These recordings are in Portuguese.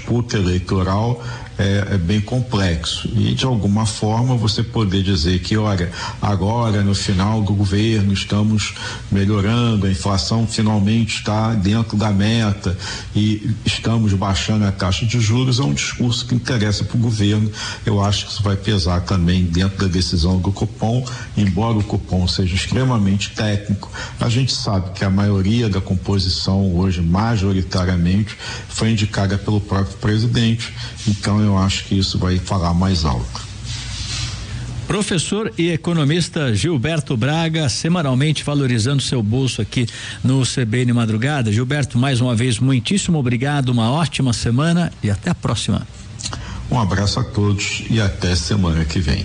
disputa eleitoral é bem complexo, e de alguma forma você poder dizer que, olha, agora no final do governo estamos melhorando, a inflação finalmente está dentro da meta e estamos baixando a taxa de juros, é um discurso que interessa para o governo. Eu acho que isso vai pesar também dentro da decisão do Copom, embora o Copom seja extremamente técnico. A gente sabe que a maioria da composição hoje, majoritariamente, foi indicada pelo próprio presidente, então eu acho que isso vai falar mais alto. Professor e economista Gilberto Braga, semanalmente valorizando seu bolso aqui no CBN Madrugada. Gilberto, mais uma vez, muitíssimo obrigado, uma ótima semana e até a próxima. Um abraço a todos e até semana que vem.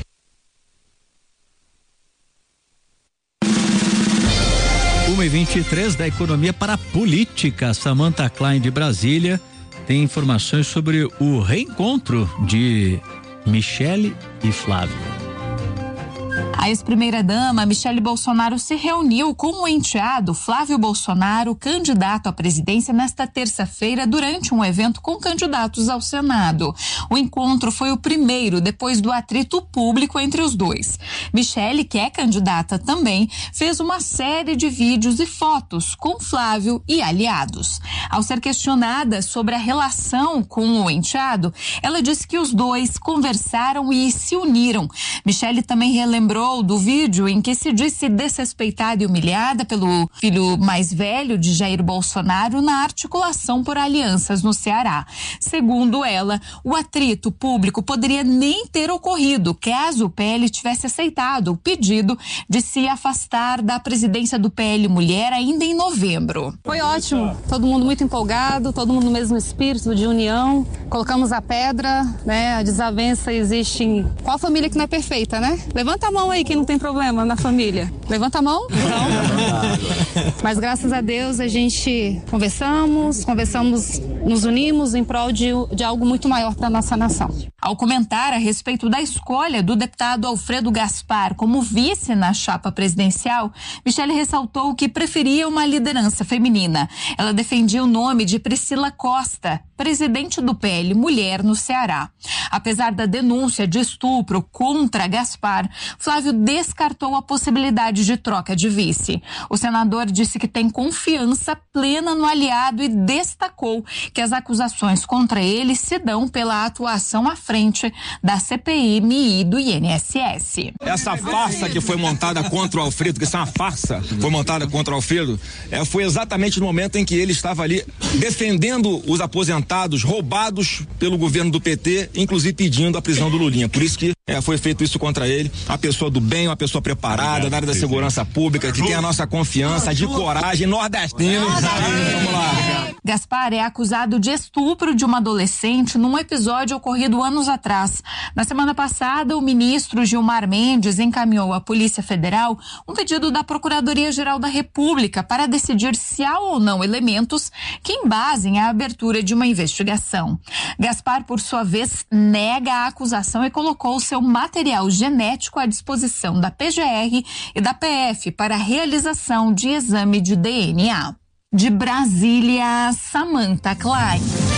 E 23 da economia para a política. Samantha Klein de Brasília tem informações sobre o reencontro de Michele e Flávio. A ex-primeira-dama Michele Bolsonaro se reuniu com o enteado Flávio Bolsonaro, candidato à presidência, nesta terça-feira durante um evento com candidatos ao Senado. O encontro foi o primeiro depois do atrito público entre os dois. Michele, que é candidata também, fez uma série de vídeos e fotos com Flávio e aliados. Ao ser questionada sobre a relação com o enteado, ela disse que os dois conversaram e se uniram. Michele também relembrou do vídeo em que se disse desrespeitada e humilhada pelo filho mais velho de Jair Bolsonaro na articulação por alianças no Ceará. Segundo ela, o atrito público poderia nem ter ocorrido caso o PL tivesse aceitado o pedido de se afastar da presidência do PL Mulher ainda em novembro. Foi ótimo, todo mundo muito empolgado, todo mundo no mesmo espírito de união. Colocamos a pedra, né? A desavença existe em qual família que não é perfeita, né? Levanta a mão aí quem não tem problema na família. Levanta a mão? Não. Mas graças a Deus a gente conversamos, nos unimos em prol de algo muito maior para a nossa nação. Ao comentar a respeito da escolha do deputado Alfredo Gaspar como vice na chapa presidencial, Michele ressaltou que preferia uma liderança feminina. Ela defendia o nome de Priscila Costa, presidente do PL Mulher no Ceará. Apesar da denúncia de estupro contra Gaspar, Flávio descartou a possibilidade de troca de vice. O senador disse que tem confiança plena no aliado e destacou que as acusações contra ele se dão pela atuação à frente da CPI, MI e do INSS. Essa farsa que foi montada contra o Alfredo, que isso é uma farsa, foi montada contra o Alfredo, foi exatamente no momento em que ele estava ali defendendo os aposentados roubados pelo governo do PT, inclusive pedindo a prisão do Lulinha. Por isso que foi feito isso contra ele. Uma pessoa do bem, uma pessoa preparada, da área da segurança pública, que tem a nossa confiança, de coragem, nordestino. Vamos lá. Gaspar é acusado de estupro de uma adolescente num episódio ocorrido anos atrás. Na semana passada, o ministro Gilmar Mendes encaminhou à Polícia Federal um pedido da Procuradoria-Geral da República para decidir se há ou não elementos que embasem a abertura de uma investigação. Gaspar, por sua vez, nega a acusação e colocou seu material genético à disposição da PGR e da PF para a realização de exame de DNA. De Brasília, Samantha Klein.